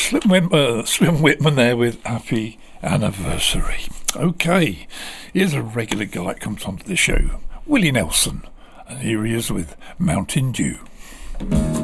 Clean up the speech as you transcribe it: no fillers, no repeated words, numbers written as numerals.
Slim Whitman there with Happy Anniversary. Okay, here's a regular guy that comes onto the show, Willie Nelson, and here he is with Mountain Dew.